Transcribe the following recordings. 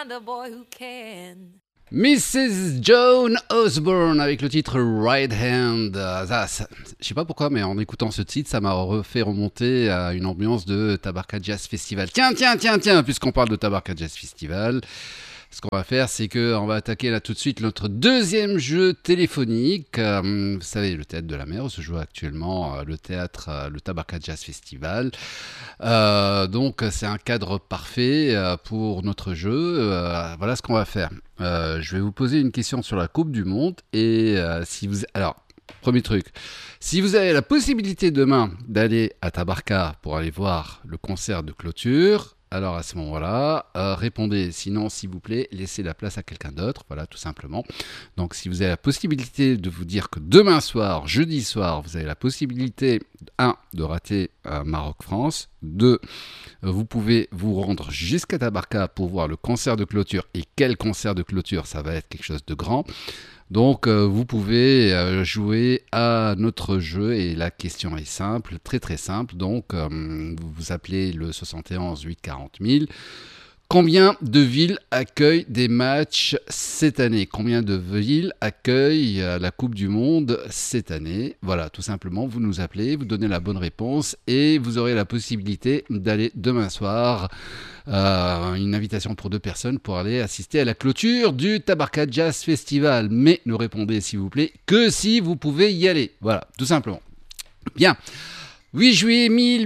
The boy who can. Mrs. Joan Osborne avec le titre Right Hand. Je sais pas pourquoi, mais en écoutant ce titre, ça m'a refait remonter à une ambiance de Tabarka Jazz Festival. Tiens, puisqu'on parle de Tabarka Jazz Festival, ce qu'on va faire, c'est qu'on va attaquer là tout de suite notre deuxième jeu téléphonique. Vous savez, le Théâtre de la Mer, où se joue actuellement le théâtre, le Tabarka Jazz Festival. Donc, c'est un cadre parfait pour notre jeu. Voilà ce qu'on va faire. Je vais vous poser une question sur la Coupe du Monde. Et si vous... Alors, premier truc. Si vous avez la possibilité demain d'aller à Tabarka pour aller voir le concert de clôture... Alors à ce moment-là, répondez. Sinon, s'il vous plaît, laissez la place à quelqu'un d'autre. Voilà, tout simplement. Donc, si vous avez la possibilité de vous dire que demain soir, jeudi soir, vous avez la possibilité, 1, de rater Maroc-France. 2, vous pouvez vous rendre jusqu'à Tabarka pour voir le concert de clôture. Et quel concert de clôture? Ça va être quelque chose de grand. Donc, vous pouvez jouer à notre jeu et la question est simple, très très simple. Donc, vous appelez le 71 8 40 000. Combien de villes accueillent des matchs cette année? Combien de villes accueillent la Coupe du Monde cette année? Voilà, tout simplement, vous nous appelez, vous donnez la bonne réponse et vous aurez la possibilité d'aller demain soir, une invitation pour 2 personnes pour aller assister à la clôture du Tabarka Jazz Festival. Mais ne répondez, s'il vous plaît, que si vous pouvez y aller. Voilà, tout simplement. Bien. 8 juillet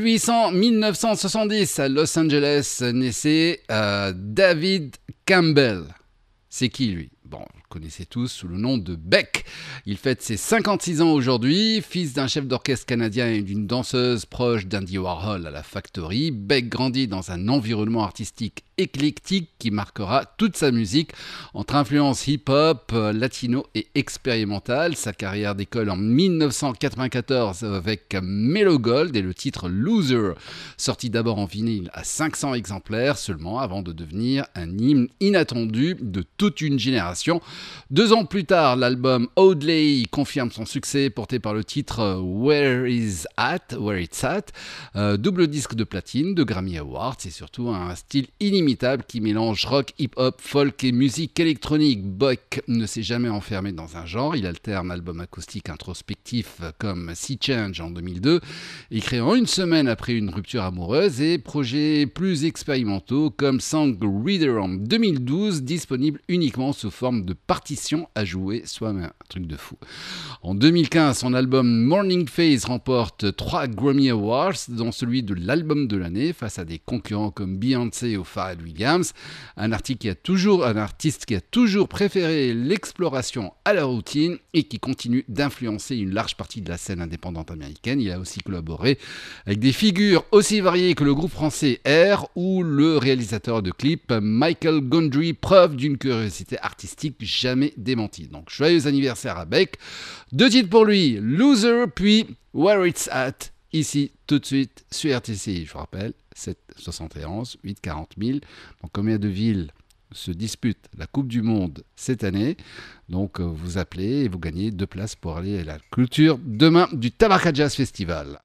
1970, à Los Angeles, naissait David Campbell. C'est qui, lui? Bon, vous le connaissez tous sous le nom de Beck. Il fête ses 56 ans aujourd'hui. Fils d'un chef d'orchestre canadien et d'une danseuse proche d'Andy Warhol à la Factory, Beck grandit dans un environnement artistique éclectique qui marquera toute sa musique entre influences hip-hop, latino et expérimentale. Sa carrière décolle en 1994 avec Mellow Gold et le titre Loser, sorti d'abord en vinyle à 500 exemplaires seulement avant de devenir un hymne inattendu de toute une génération. 2 ans plus tard, l'album Oddly confirme son succès porté par le titre Where It's At, double disque de platine, de Grammy Awards et surtout un style inimitable qui mélange rock, hip-hop, folk et musique électronique. Beck ne s'est jamais enfermé dans un genre. Il alterne albums acoustiques introspectifs comme Sea Change en 2002, écrit en une semaine après une rupture amoureuse, et projets plus expérimentaux comme Song Reader en 2012, disponible uniquement sous forme de partition à jouer soi-même. Un truc de fou. En 2015, son album Morning Phase remporte 3 Grammy Awards, dont celui de l'album de l'année, face à des concurrents comme Beyoncé ou Pharrell Williams, un artiste qui a toujours préféré l'exploration à la routine et qui continue d'influencer une large partie de la scène indépendante américaine. Il a aussi collaboré avec des figures aussi variées que le groupe français Air ou le réalisateur de clips Michael Gondry, preuve d'une curiosité artistique jamais démentie. Donc joyeux anniversaire à Beck. 2 titres pour lui, Loser puis Where It's At, ici tout de suite sur RTC. Je vous rappelle, 771 8 40 000. Donc combien de villes se disputent la Coupe du Monde cette année? Donc vous appelez et vous gagnez 2 places pour aller à la clôture demain du Tabarka Jazz Festival.